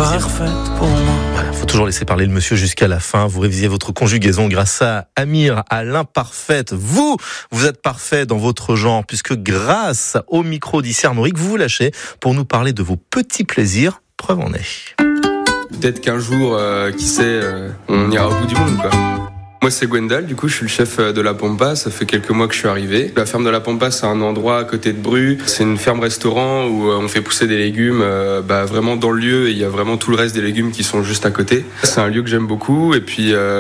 parfaite pour moi. Voilà, faut toujours laisser parler le monsieur jusqu'à la fin. Vous révisez votre conjugaison grâce à Amir, à l'imparfaite. Vous êtes parfait dans votre genre, puisque grâce au micro d'Issy Armorique, vous vous lâchez pour nous parler de vos petits plaisirs. Preuve en est. Peut-être qu'un jour, qui sait, on ira au bout du monde, quoi. Moi, c'est Gwendal, du coup, je suis le chef de La Pampa. Ça fait quelques mois que je suis arrivé. La ferme de La Pampa, c'est un endroit à côté de Bru. C'est une ferme-restaurant où on fait pousser des légumes vraiment dans le lieu. Et il y a vraiment tout le reste des légumes qui sont juste à côté. C'est un lieu que j'aime beaucoup. Et puis,